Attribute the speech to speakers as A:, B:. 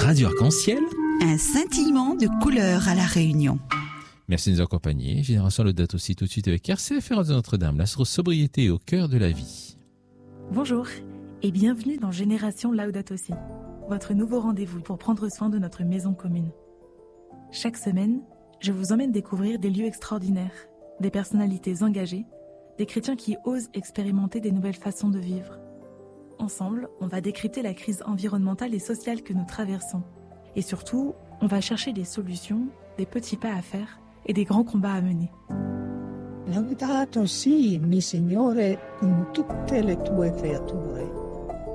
A: Radio Arc-en-Ciel.
B: Un scintillement de couleurs à La Réunion.
A: Merci de nous accompagner. Génération Laudato Si tout de suite avec RCF et Radio Notre-Dame. La sobriété au cœur de la vie.
C: Bonjour et bienvenue dans Génération Laudato Si, votre nouveau rendez-vous pour prendre soin de notre maison commune. Chaque semaine, je vous emmène découvrir des lieux extraordinaires, des personnalités engagées, des chrétiens qui osent expérimenter des nouvelles façons de vivre. Ensemble, on va décrypter la crise environnementale et sociale que nous traversons. Et surtout, on va chercher des solutions, des petits pas à faire et des grands combats à mener.
D: Laudato si, mi Signore, con tutte le tue creature.